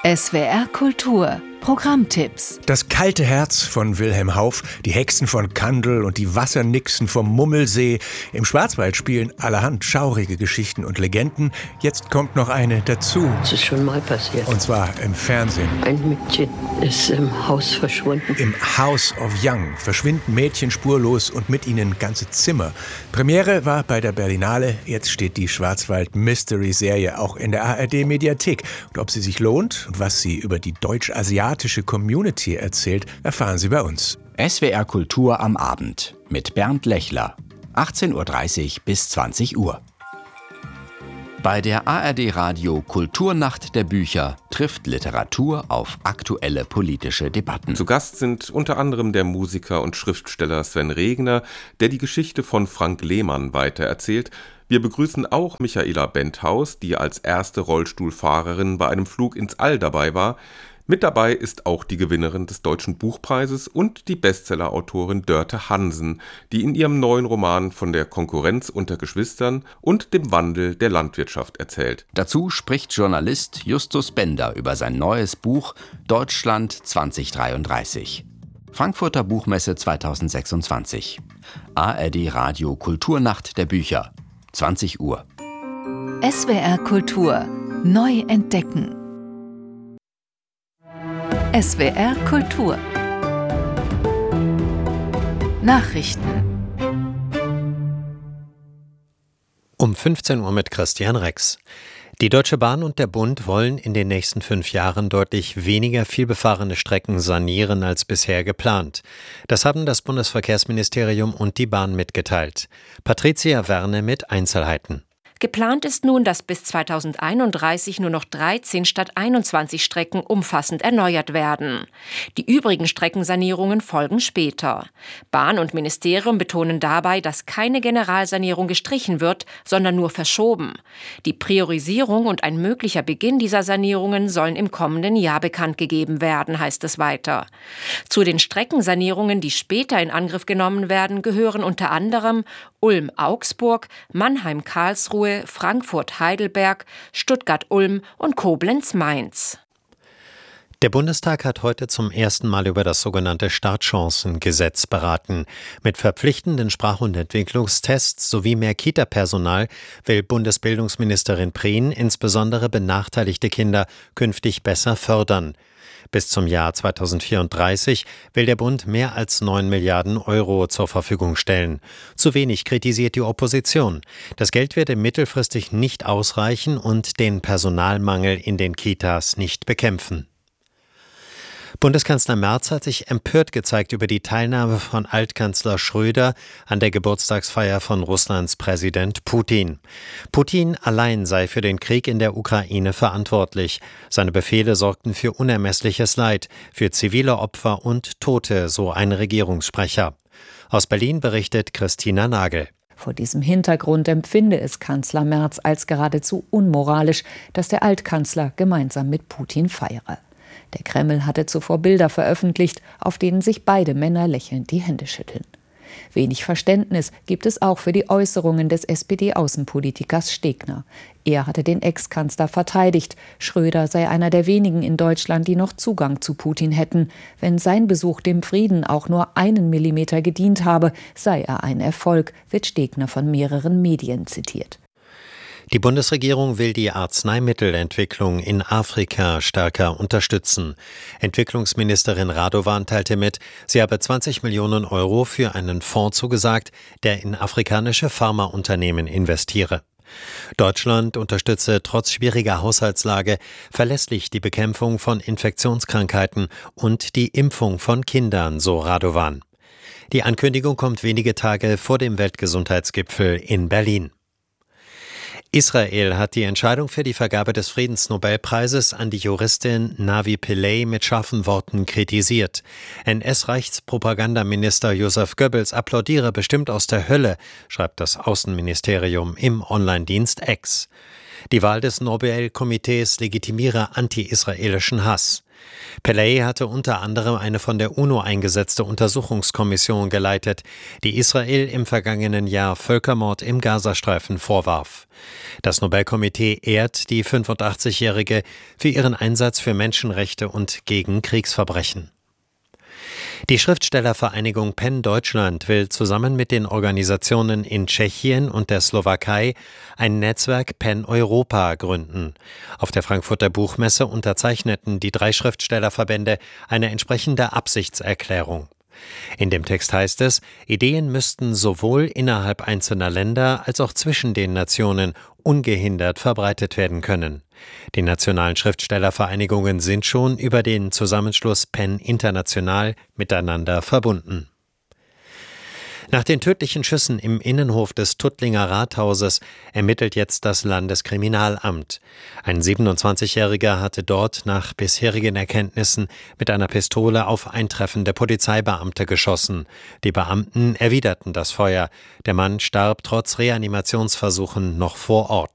SWR Kultur Programmtipps. Das kalte Herz von Wilhelm Hauff, die Hexen von Kandel und die Wassernixen vom Mummelsee. Im Schwarzwald spielen allerhand schaurige Geschichten und Legenden. Jetzt kommt noch eine dazu. Das ist schon mal passiert. Und zwar im Fernsehen. Ein Mädchen ist im Haus verschwunden. Im House of Young verschwinden Mädchen spurlos und mit ihnen ganze Zimmer. Premiere war bei der Berlinale. Jetzt steht die Schwarzwald-Mystery-Serie auch in der ARD-Mediathek. Und ob sie sich lohnt und was sie über die deutsch-asiatische Community erzählt, erfahren Sie bei uns. SWR Kultur am Abend mit Bernd Lechler. 18:30 Uhr bis 20 Uhr. Bei der ARD Radio Kulturnacht der Bücher trifft Literatur auf aktuelle politische Debatten. Zu Gast sind unter anderem der Musiker und Schriftsteller Sven Regner, der die Geschichte von Frank Lehmann weitererzählt. Wir begrüßen auch Michaela Benthaus, die als erste Rollstuhlfahrerin bei einem Flug ins All dabei war. Mit dabei ist auch die Gewinnerin des Deutschen Buchpreises und die Bestsellerautorin Dörte Hansen, die in ihrem neuen Roman von der Konkurrenz unter Geschwistern und dem Wandel der Landwirtschaft erzählt. Dazu spricht Journalist Justus Bender über sein neues Buch Deutschland 2033. Frankfurter Buchmesse 2026. ARD Radio Kulturnacht der Bücher. 20 Uhr. SWR Kultur neu entdecken. SWR Kultur Nachrichten. Um 15 Uhr mit Christian Rex. Die Deutsche Bahn und der Bund wollen in den nächsten 5 Jahren deutlich weniger vielbefahrene Strecken sanieren als bisher geplant. Das haben das Bundesverkehrsministerium und die Bahn mitgeteilt. Patricia Werne mit Einzelheiten. Geplant ist nun, dass bis 2031 nur noch 13 statt 21 Strecken umfassend erneuert werden. Die übrigen Streckensanierungen folgen später. Bahn und Ministerium betonen dabei, dass keine Generalsanierung gestrichen wird, sondern nur verschoben. Die Priorisierung und ein möglicher Beginn dieser Sanierungen sollen im kommenden Jahr bekannt gegeben werden, heißt es weiter. Zu den Streckensanierungen, die später in Angriff genommen werden, gehören unter anderem Ulm-Augsburg, Mannheim-Karlsruhe, Frankfurt-Heidelberg, Stuttgart-Ulm und Koblenz-Mainz. Der Bundestag hat heute zum ersten Mal über das sogenannte Startchancengesetz beraten. Mit verpflichtenden Sprach- und Entwicklungstests sowie mehr Kita-Personal will Bundesbildungsministerin Prien insbesondere benachteiligte Kinder künftig besser fördern. Bis zum Jahr 2034 will der Bund mehr als 9 Milliarden Euro zur Verfügung stellen. Zu wenig kritisiert die Opposition. Das Geld werde mittelfristig nicht ausreichen und den Personalmangel in den Kitas nicht bekämpfen. Bundeskanzler Merz hat sich empört gezeigt über die Teilnahme von Altkanzler Schröder an der Geburtstagsfeier von Russlands Präsident Putin. Putin allein sei für den Krieg in der Ukraine verantwortlich. Seine Befehle sorgten für unermessliches Leid, für zivile Opfer und Tote, so ein Regierungssprecher. Aus Berlin berichtet Christina Nagel. Vor diesem Hintergrund empfinde es Kanzler Merz als geradezu unmoralisch, dass der Altkanzler gemeinsam mit Putin feiere. Der Kreml hatte zuvor Bilder veröffentlicht, auf denen sich beide Männer lächelnd die Hände schütteln. Wenig Verständnis gibt es auch für die Äußerungen des SPD-Außenpolitikers Stegner. Er hatte den Ex-Kanzler verteidigt. Schröder sei einer der wenigen in Deutschland, die noch Zugang zu Putin hätten. Wenn sein Besuch dem Frieden auch nur 1 Millimeter gedient habe, sei er ein Erfolg, wird Stegner von mehreren Medien zitiert. Die Bundesregierung will die Arzneimittelentwicklung in Afrika stärker unterstützen. Entwicklungsministerin Radovan teilte mit, sie habe 20 Millionen Euro für einen Fonds zugesagt, der in afrikanische Pharmaunternehmen investiere. Deutschland unterstütze trotz schwieriger Haushaltslage verlässlich die Bekämpfung von Infektionskrankheiten und die Impfung von Kindern, so Radovan. Die Ankündigung kommt wenige Tage vor dem Weltgesundheitsgipfel in Berlin. Israel hat die Entscheidung für die Vergabe des Friedensnobelpreises an die Juristin Navi Pillay mit scharfen Worten kritisiert. NS-Rechtspropagandaminister Joseph Goebbels applaudiere bestimmt aus der Hölle, schreibt das Außenministerium im Online-Dienst X. Die Wahl des Nobelkomitees legitimiere anti-israelischen Hass. Pillay hatte unter anderem eine von der UNO eingesetzte Untersuchungskommission geleitet, die Israel im vergangenen Jahr Völkermord im Gazastreifen vorwarf. Das Nobelkomitee ehrt die 85-Jährige für ihren Einsatz für Menschenrechte und gegen Kriegsverbrechen. Die Schriftstellervereinigung PEN Deutschland will zusammen mit den Organisationen in Tschechien und der Slowakei ein Netzwerk PEN Europa gründen. Auf der Frankfurter Buchmesse unterzeichneten die 3 Schriftstellerverbände eine entsprechende Absichtserklärung. In dem Text heißt es, Ideen müssten sowohl innerhalb einzelner Länder als auch zwischen den Nationen ungehindert verbreitet werden können. Die nationalen Schriftstellervereinigungen sind schon über den Zusammenschluss PEN International miteinander verbunden. Nach den tödlichen Schüssen im Innenhof des Tuttlinger Rathauses ermittelt jetzt das Landeskriminalamt. Ein 27-Jähriger hatte dort nach bisherigen Erkenntnissen mit einer Pistole auf eintreffende Polizeibeamte geschossen. Die Beamten erwiderten das Feuer. Der Mann starb trotz Reanimationsversuchen noch vor Ort.